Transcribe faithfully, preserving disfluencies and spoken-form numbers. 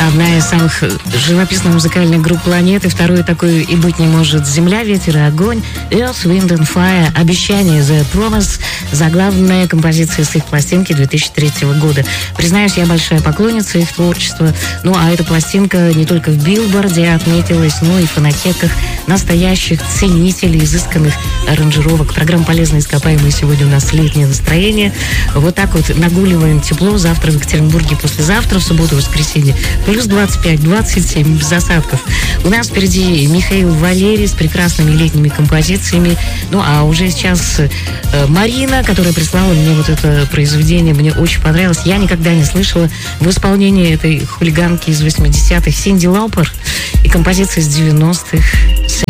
Одна из самых живописных музыкальных групп планеты. Второй такой и быть не может. Земля, ветер и огонь. Earth, Wind and Fire. Обещание. The Promise. Заглавная композиция с их пластинки две тысячи третьего года. Признаюсь, я большая поклонница их творчества. Ну, а эта пластинка не только в билборде отметилась, но и в фонотеках настоящих ценителей изысканных аранжировок. Программа «Полезные ископаемые». Сегодня у нас летнее настроение. Вот так вот нагуливаем тепло. Завтра в Екатеринбурге, послезавтра, в субботу, воскресенье, плюс двадцать пять двадцать семь, без осадков. У нас впереди Михаил Валерий с прекрасными летними композициями. Ну, а уже сейчас э, Марина, которая прислала мне вот это произведение, мне очень понравилось. Я никогда не слышала в исполнении этой хулиганки из восьмидесятых Синди Лаупер и композиции из девяностых.